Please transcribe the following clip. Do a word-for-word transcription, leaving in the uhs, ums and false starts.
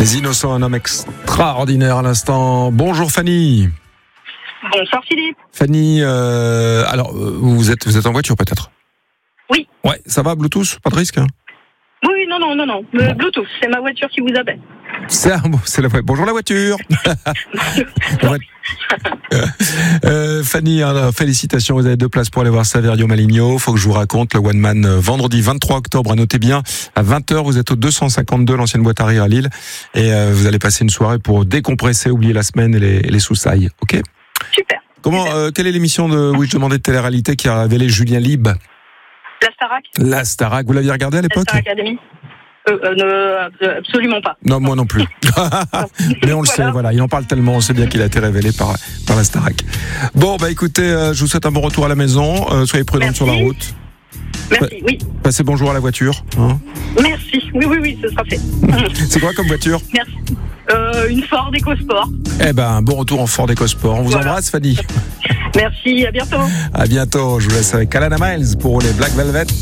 Les Innocents, un homme extraordinaire à l'instant. Bonjour Fanny. Bonsoir Philippe. Fanny, euh, alors vous êtes vous êtes en voiture peut-être? Oui. Ouais, ça va, Bluetooth, pas de risque hein? Oui, non, non, non, non. Le bon. Bluetooth, c'est ma voiture qui vous appelle. C'est, c'est la Bonjour la voiture. euh, Fanny, hein, félicitations, vous avez deux places pour aller voir Saverio Maligno. Faut que je vous raconte le One Man euh, vendredi vingt-trois octobre. Notez bien, à vingt heures, vous êtes au deux cent cinquante-deux, l'ancienne boîte à rire à Lille, et euh, vous allez passer une soirée pour décompresser, oublier la semaine et les, et les soussailles. Ok? Super. Comment Super. Euh, quelle est l'émission de oui je demandais de télé-réalité qui a révélé Julien Lieb? La Starac. La Starac. Vous l'aviez regardé à l'époque? La Star Academy. Euh, euh, euh, absolument pas. Non, moi non plus. Mais on le Voilà. sait, voilà, il en parle tellement, on sait bien qu'il a été révélé par, par la Starac. Bon, bah écoutez, euh, je vous souhaite un bon retour à la maison, euh, soyez prudents Merci. sur la route. Merci, oui. Passez bonjour à la voiture. Hein. Merci. Oui, oui, oui, ce sera fait. C'est quoi comme voiture? Merci. Euh, une Ford EcoSport. Eh ben, bon retour en Ford EcoSport. On vous Voilà. embrasse, Fanny. Merci, à bientôt. À bientôt. Je vous laisse avec Alana Miles pour les Black Velvet.